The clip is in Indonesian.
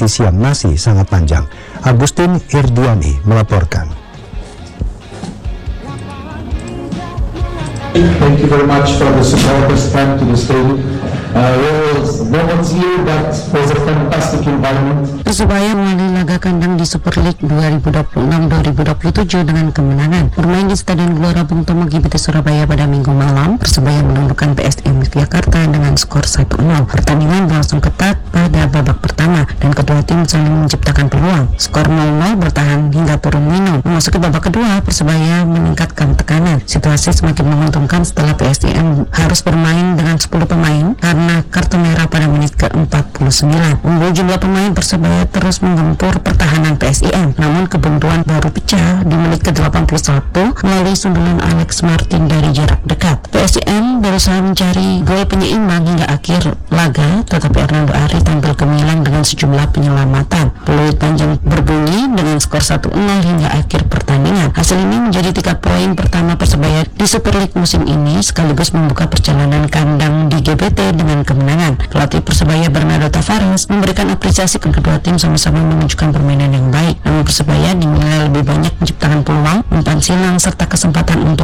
kompetisi yang masih sangat panjang. Agustin Irdiani melaporkan. Thank you very much for the supporters come to the stadium. No one's here, but it was a fantastic environment. Persebaya mengalami laga kandang di Super League 2026-2027 dengan kemenangan. Bermain di Stadion Gelora Bung Tomo GBT Surabaya pada Minggu malam, Persebaya menundukkan PSM Yogyakarta dengan skor 1-0. Pertandingan berlangsung ketat pada babak pertama dan kedua tim saling menciptakan peluang. Skor 0-0 bertahan hingga turun minum. Memasuki babak kedua, Persebaya meningkatkan tekanan. Situasi semakin menguntungkan setelah PSM harus bermain dengan 10 pemain karena kartu merah pada menit ke-49. Unggul jumlah pemain, Persebaya terus menggempur pertahanan PSIM. Namun kebuntuan baru pecah di menit ke-81 melalui sundulan Alex Martin dari jarak dekat. PSIM berusaha mencari gol penyeimbang hingga akhir laga, tetapi Arnaldo Ari tampil gemilang dengan sejumlah penyelamatan. Peluit panjang berbunyi dengan skor 1-0 hingga akhir pertandingan. Hasil ini menjadi 3 poin pertama Persebaya di Super League musim ini, sekaligus membuka perjalanan kandang di GBT dengan kemenangan. Pelatih Persebaya Bernardo Tavares memberikan apresiasi ke kedua tim sama-sama menunjukkan permainan yang baik. Namun Persebaya dinilai lebih banyak menciptakan peluang, umpan silang serta kesempatan untuk